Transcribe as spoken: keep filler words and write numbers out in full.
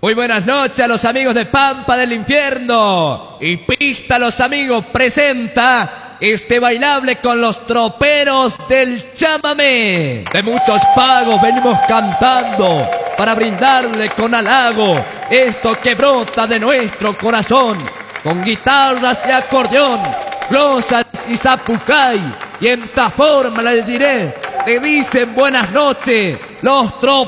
Muy buenas noches a los amigos de Pampa del Infierno. Y Pista Los Amigos presenta este bailable con los troperos del chamamé. De muchos pagos venimos cantando para brindarle con halago esto que brota de nuestro corazón. Con guitarras y acordeón, glosas y zapucay. Y en esta forma les diré, le dicen buenas noches los troperos.